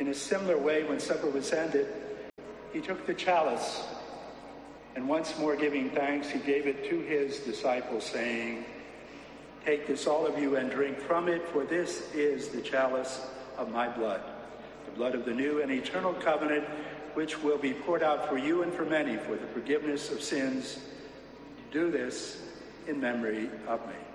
In a similar way, when supper was ended, he took the chalice, and once more giving thanks, he gave it to his disciples, saying, "Take this, all of you, and drink from it, for this is the chalice of my blood, the blood of the new and eternal covenant, which will be poured out for you and for many for the forgiveness of sins. Do this in memory of me."